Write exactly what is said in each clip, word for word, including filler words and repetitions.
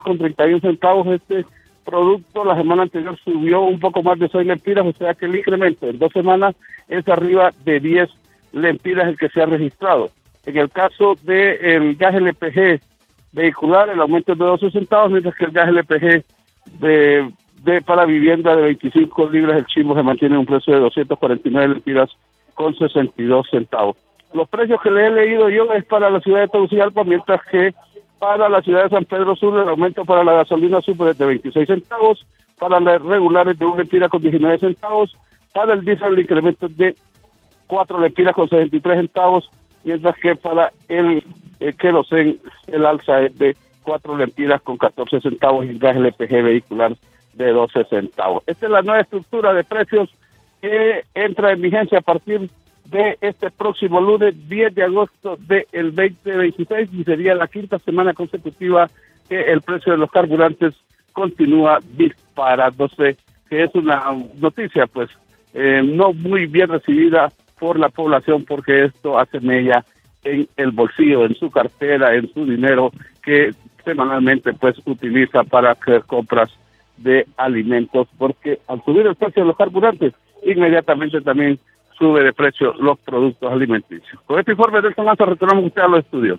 con treinta y un centavos. Este producto la semana anterior subió un poco más de seis lempiras, o sea que el incremento en dos semanas es arriba de diez lempiras el que se ha registrado. En el caso del gas L P G vehicular, el aumento es de doce centavos, mientras que el gas L P G de, de para vivienda de veinticinco libras el chimbo se mantiene en un precio de doscientas cuarenta y nueve lempiras con sesenta y dos centavos. Los precios que le he leído yo es para la ciudad de Tegucigalpa, mientras que para la ciudad de San Pedro Sur el aumento para la gasolina super es de veintiséis centavos, para las regulares de una lempira con diecinueve centavos, para el diésel el incremento es de cuatro lempiras con sesenta y tres centavos, mientras que para el eh, querosén el alza es de cuatro lempiras con catorce centavos y el gas L P G vehicular de doce centavos. Esta es la nueva estructura de precios que entra en vigencia a partir de este próximo lunes diez de agosto del veinte veintiséis y sería la quinta semana consecutiva que el precio de los carburantes continúa disparándose, que es una noticia pues eh, no muy bien recibida por la población, porque esto hace mella en el bolsillo, en su cartera, en su dinero que semanalmente pues utiliza para hacer compras de alimentos, porque al subir el precio de los carburantes inmediatamente también sube de precio los productos alimenticios. Con este informe del Lanza retornamos usted a los estudios.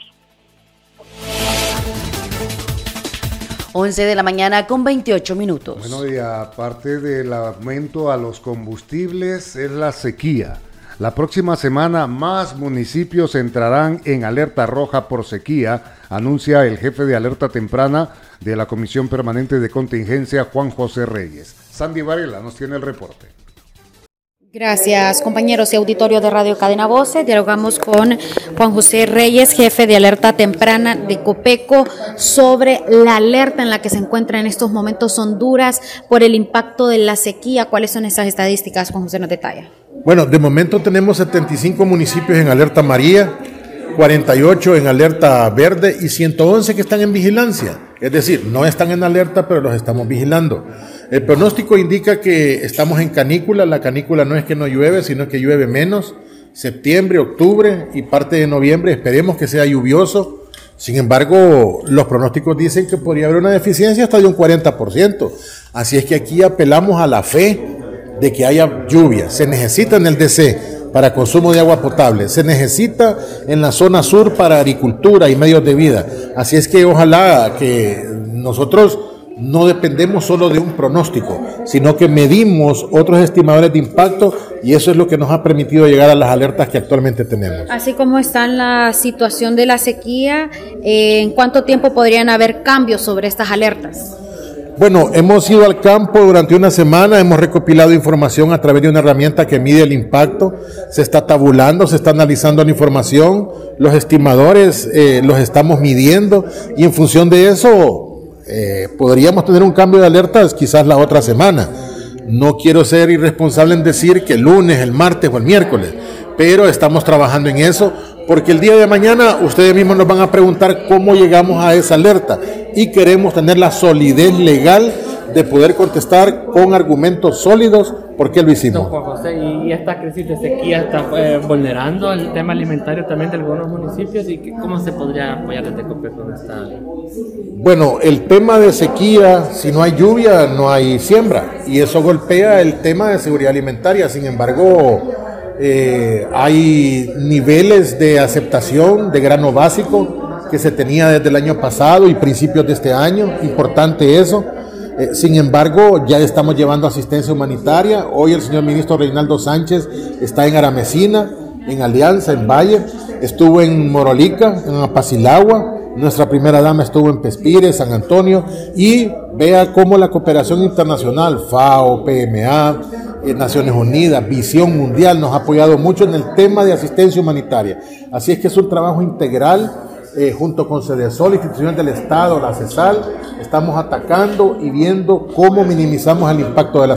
once de la mañana con veintiocho minutos. Bueno, y aparte del aumento a los combustibles, es la sequía. La próxima semana más municipios entrarán en alerta roja por sequía, anuncia el jefe de alerta temprana de la Comisión Permanente de Contingencia, Juan José Reyes. Sandy Varela nos tiene el reporte. Gracias, compañeros y auditorio de Radio Cadena Voces. Dialogamos con Juan José Reyes, jefe de alerta temprana de Copeco, sobre la alerta en la que se encuentra en estos momentos Honduras por el impacto de la sequía. ¿Cuáles son esas estadísticas? Juan José nos detalla. Bueno, de momento tenemos setenta y cinco municipios en alerta amarilla, cuarenta y ocho en alerta verde y ciento once que están en vigilancia. Es decir, no están en alerta, pero los estamos vigilando. El pronóstico indica que estamos en canícula. La canícula no es que no llueve, sino que llueve menos. Septiembre, octubre y parte de noviembre esperemos que sea lluvioso. Sin embargo, los pronósticos dicen que podría haber una deficiencia hasta de un cuarenta por ciento. Así es que aquí apelamos a la fe de que haya lluvia. Se necesita en el D C para consumo de agua potable, se necesita en la zona sur para agricultura y medios de vida. Así es que ojalá que nosotros no dependemos solo de un pronóstico, sino que medimos otros estimadores de impacto y eso es lo que nos ha permitido llegar a las alertas que actualmente tenemos. Así como está en la situación de la sequía, eh, ¿en cuánto tiempo podrían haber cambios sobre estas alertas? Bueno, hemos ido al campo durante una semana, hemos recopilado información a través de una herramienta que mide el impacto, se está tabulando, se está analizando la información, los estimadores eh, los estamos midiendo y en función de eso eh, podríamos tener un cambio de alertas quizás la otra semana. No quiero ser irresponsable en decir que el lunes, el martes o el miércoles, pero estamos trabajando en eso porque el día de mañana ustedes mismos nos van a preguntar cómo llegamos a esa alerta y queremos tener la solidez legal de poder contestar con argumentos sólidos por qué lo hicimos. Don Juan José, y esta crisis de sequía está eh, vulnerando el tema alimentario también de algunos municipios y que, cómo se podría apoyar desde Copeco en esta. Bueno, el tema de sequía, si no hay lluvia no hay siembra y eso golpea el tema de seguridad alimentaria. Sin embargo, eh, hay niveles de aceptación de grano básico que se tenía desde el año pasado y principios de este año, importante eso. Eh, sin embargo, ya estamos llevando asistencia humanitaria. Hoy el señor ministro Reinaldo Sánchez está en Aramecina, en Alianza, en Valle, estuvo en Morolica, en Apacilagua, nuestra primera dama estuvo en Pespire, San Antonio, y vea cómo la cooperación internacional, FAO, P M A, eh, Naciones Unidas, Visión Mundial, nos ha apoyado mucho en el tema de asistencia humanitaria. Así es que es un trabajo integral. Eh, junto con Cedesol, instituciones del Estado, la CESAL, estamos atacando y viendo cómo minimizamos el impacto de la